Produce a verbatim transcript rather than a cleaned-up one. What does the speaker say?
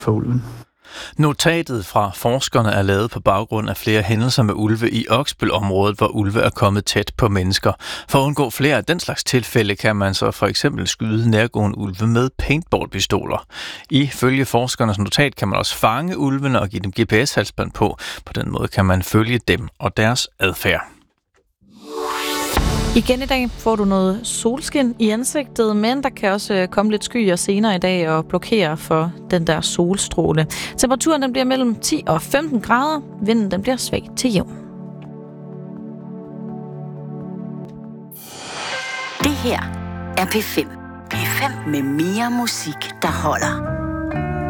for ulven. Notatet fra forskerne er lavet på baggrund af flere hændelser med ulve i Oksbøl-området, hvor ulve er kommet tæt på mennesker. For at undgå flere af den slags tilfælde kan man så for eksempel skyde nærgående ulve med paintballpistoler. Ifølge forskernes notat kan man også fange ulvene og give dem G P S-halsbånd på. På den måde kan man følge dem og deres adfærd. Igen i dag får du noget solskin i ansigtet, men der kan også komme lidt skyer senere i dag og blokere for den der solstråle. Temperaturen den bliver mellem ti og femten grader. Vinden den bliver svag til jævn. Det her er P fem. P fem med mere musik, der holder.